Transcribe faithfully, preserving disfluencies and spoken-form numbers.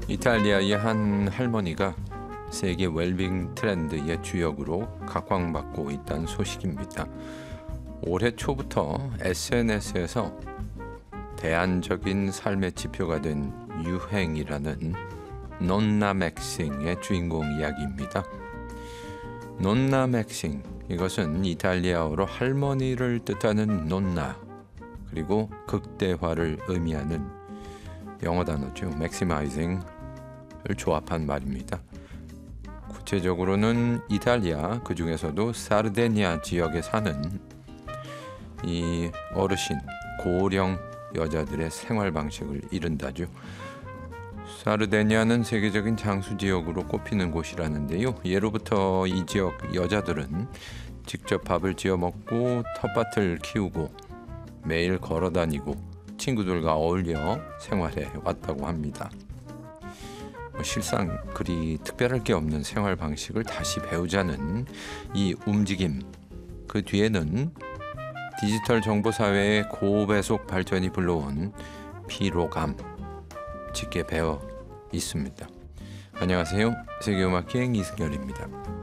이탈리아의 한 할머니가 세계 웰빙 트렌드의 주역으로 각광받고 있다는 소식입니다. 올해 초부터 에스엔에스에서 대안적인 삶의 지표가 된 유행이라는 논나 맥싱의 주인공 이야기입니다. 논나 맥싱, 이것은 이탈리아어로 할머니를 뜻하는 논나, 그리고 극대화를 의미하는 영어 단어죠. maximizing을 조합한 말입니다. 구체적으로는 이탈리아, 그 중에서도 사르데니아 지역에 사는 이 어르신, 고령 여자들의 생활 방식을 이른다죠. 사르데니아는 세계적인 장수 지역으로 꼽히는 곳이라는데요. 예로부터 이 지역 여자들은 직접 밥을 지어 먹고 텃밭을 키우고 매일 걸어 다니고 친구들과 어울려 생활해 왔다고 합니다. 실상 그리 특별할 게 없는 생활 방식을 다시 배우자는 이 움직임, 그 뒤에는 디지털 정보 사회의 고배속 발전이 불러온 피로감, 짙게 배어 있습니다. 안녕하세요. 세계음악기행 이승열입니다.